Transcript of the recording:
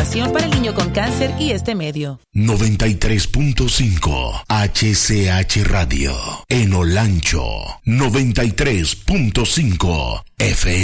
información para el niño con cáncer y este medio. 93.5 HCH Radio en Olancho. 93.5 FM.